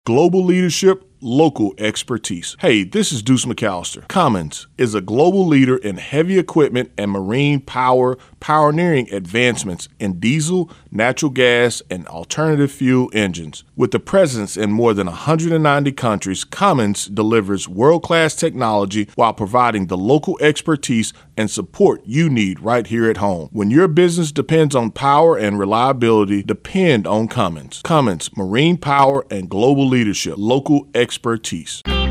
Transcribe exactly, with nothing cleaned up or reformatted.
Global leadership, local expertise. Hey, this is Deuce McAllister. Cummins is a global leader in heavy equipment and marine power, pioneering advancements in diesel, natural gas, and alternative fuel engines. With a presence in more than one hundred ninety countries, Cummins delivers world-class technology while providing the local expertise and support you need right here at home. When your business depends on power and reliability, depend on Cummins. Cummins, marine power and global leadership, local expertise.